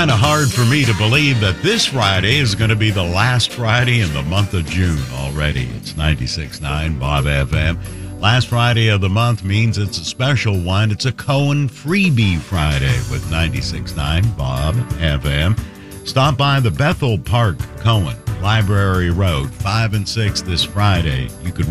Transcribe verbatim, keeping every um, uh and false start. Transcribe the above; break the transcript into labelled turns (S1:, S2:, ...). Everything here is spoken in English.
S1: kind of hard for me to believe that this Friday is going to be the last Friday in the month of June already. It's ninety-six point nine Bob F M. Last Friday of the month means it's a special one. It's a Cohen Freebie Friday with ninety-six point nine Bob F M. Stop by the Bethel Park Cohen, Library Road, five and six this Friday. You could